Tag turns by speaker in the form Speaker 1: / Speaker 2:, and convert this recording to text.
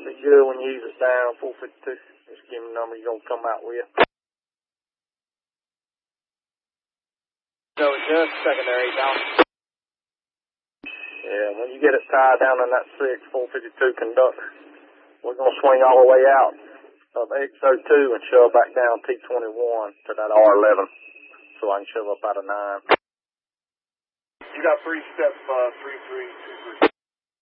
Speaker 1: Be good when you use it down, 452. Just give me the number you're going to come out with.
Speaker 2: So just secondary down.
Speaker 1: Yeah, when you get it tied down in that 452 conductor, we're going to swing all the way out of X02 and shove back down T21 to that R11 so I can shove up out of 9.
Speaker 3: You got 3 step 33.